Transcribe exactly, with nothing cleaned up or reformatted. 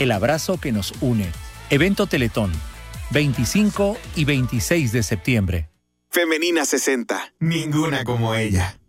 el abrazo que nos une. Evento Teletón, veinticinco y veintiséis de septiembre. Femenina sesenta, ninguna como ella.